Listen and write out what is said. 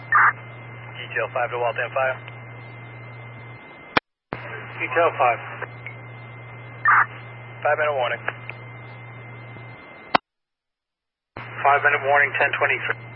Detail 5 to Waltham Fire. Detail 5. 5-minute warning. 5-minute warning, 1023.